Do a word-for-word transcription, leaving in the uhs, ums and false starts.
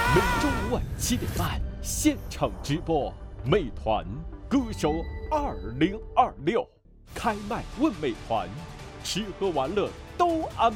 每周五晚七点半现场直播，美团歌手二零二六开麦问美团，吃喝玩乐都安